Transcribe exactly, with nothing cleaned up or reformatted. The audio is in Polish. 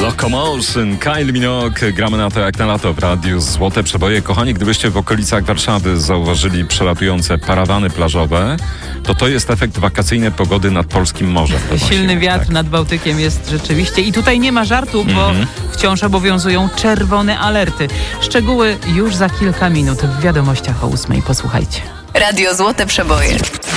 Locomotion, Kylie Minogue, gramy na to jak na lato w radiu Złote Przeboje. Kochani, gdybyście w okolicach Warszawy zauważyli przelatujące parawany plażowe, to to jest efekt wakacyjnej pogody nad polskim morzem. Silny wiatr tak. nad Bałtykiem jest rzeczywiście i tutaj nie ma żartu, bo Mhm. wciąż obowiązują czerwone alerty. Szczegóły już za kilka minut w wiadomościach o ósmej. Posłuchajcie. Radio Złote Przeboje.